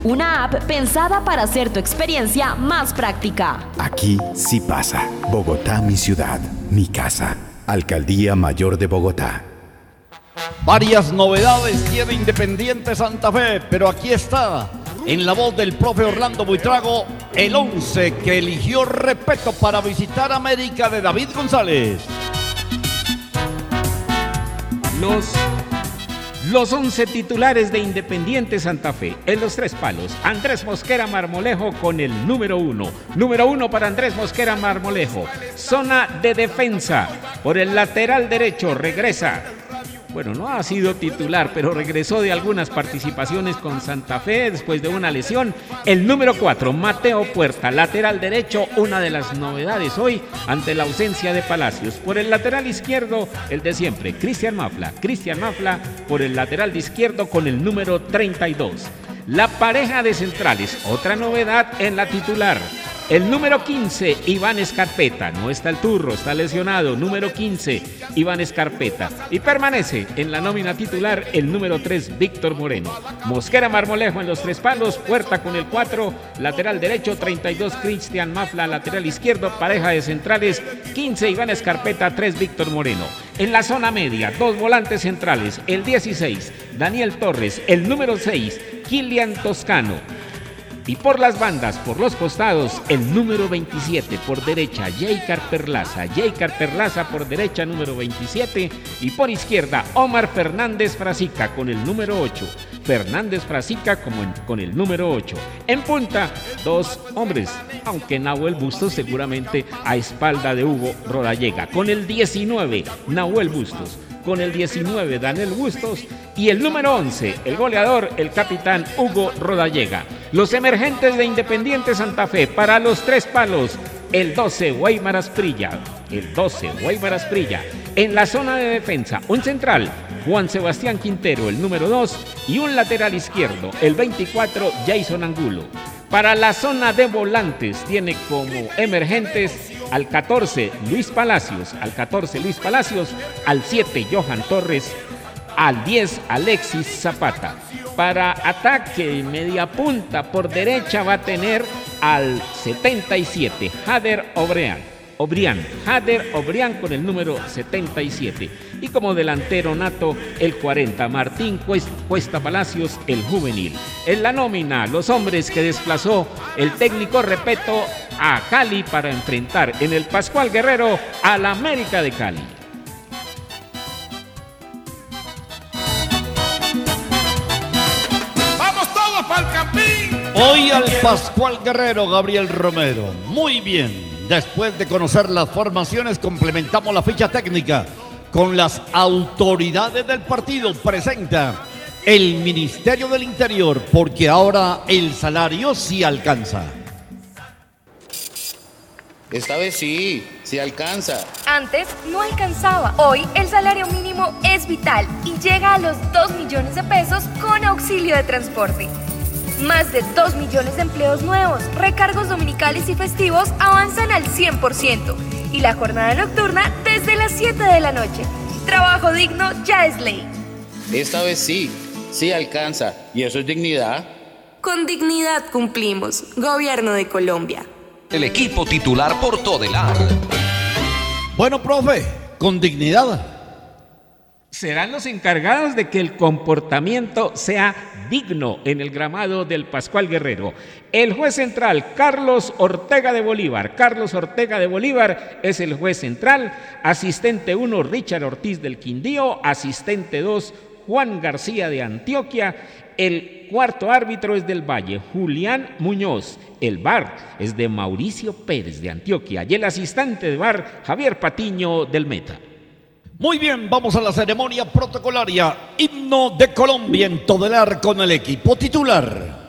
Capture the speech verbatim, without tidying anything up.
Una app pensada para hacer tu experiencia más práctica. Aquí sí pasa. Bogotá, mi ciudad, mi casa. Alcaldía Mayor de Bogotá. Varias novedades tiene Independiente Santa Fe, pero aquí está, en la voz del profe Orlando Buitrago, el once que eligió Repeto para visitar América de David González. Los, los once titulares de Independiente Santa Fe. En los tres palos, Andrés Mosquera Marmolejo con el número uno. Número uno para Andrés Mosquera Marmolejo. Zona de defensa. Por el lateral derecho regresa. Bueno, no ha sido titular, pero regresó de algunas participaciones con Santa Fe después de una lesión. El número cuatro, Mateo Puerta, lateral derecho, una de las novedades hoy ante la ausencia de Palacios. Por el lateral izquierdo, el de siempre, Cristian Mafla. Cristian Mafla por el lateral de izquierdo con el número treinta y dos. La pareja de centrales, otra novedad en la titular. El número quince, Iván Escarpeta. No está el turro, está lesionado. Número quince, Iván Escarpeta. Y permanece en la nómina titular el número tres, Víctor Moreno. Mosquera Marmolejo en los tres palos. Puerta con el cuatro. Lateral derecho, treinta y dos, Cristian Mafla. Lateral izquierdo, pareja de centrales. quince, Iván Escarpeta. tres, Víctor Moreno. En la zona media, dos volantes centrales. El dieciséis, Daniel Torres. El número seis, Kilian Toscano. Y por las bandas, por los costados, el número veintisiete por derecha, Jaycar Perlaza. Jaycar Perlaza por derecha, número veintisiete. Y por izquierda, Omar Fernández Frasica con el número ocho. Fernández Frasica como en, con el número ocho. En punta, dos hombres, aunque Nahuel Bustos seguramente a espalda de Hugo Rodallega. Con el diecinueve, Nahuel Bustos. Con el diecinueve, Daniel Bustos. Y el número once, el goleador, el capitán Hugo Rodallega. Los emergentes de Independiente Santa Fe para los tres palos. El doce, Weimar Asprilla. El doce, Weimar Asprilla. En la zona de defensa, un central, Juan Sebastián Quintero, el número dos. Y un lateral izquierdo, el veinticuatro, Jason Angulo. Para la zona de volantes tiene como emergentes al catorce, Luis Palacios. Al catorce, Luis Palacios. Al siete, Johan Torres. Al diez, Alexis Zapata. Para ataque, media punta por derecha va a tener al setenta y siete, Jader Obrián. Obrián, Jader Obrián con el número setenta y siete. Y como delantero nato, el cuarenta, Martín Cuesta Palacios, el juvenil. En la nómina, los hombres que desplazó el técnico Repeto a Cali para enfrentar en el Pascual Guerrero al América de Cali. Hoy al Pascual Guerrero, Gabriel Romero. Muy bien. Después de conocer las formaciones, complementamos la ficha técnica con las autoridades del partido. Presenta el Ministerio del Interior, porque ahora el salario sí alcanza. Esta vez sí, sí alcanza. Antes no alcanzaba. Hoy el salario mínimo es vital y llega a los dos millones de pesos con auxilio de transporte. Más de dos millones de empleos nuevos, recargos dominicales y festivos avanzan al cien por ciento y la jornada nocturna desde las siete de la noche. Trabajo digno ya es ley. Esta vez sí, sí alcanza. ¿Y eso es dignidad? Con dignidad cumplimos. Gobierno de Colombia. El equipo titular por Todelar. Bueno, profe, con dignidad. Serán los encargados de que el comportamiento sea digno en el gramado del Pascual Guerrero. El juez central, Carlos Ortega de Bolívar. Carlos Ortega de Bolívar es el juez central. Asistente uno, Richard Ortiz del Quindío. Asistente dos, Juan García de Antioquia. El cuarto árbitro es del Valle, Julián Muñoz. El V A R es de Mauricio Pérez de Antioquia. Y el asistente de V A R, Javier Patiño del Meta. Muy bien, vamos a la ceremonia protocolaria. Himno de Colombia en Todelar con el equipo titular.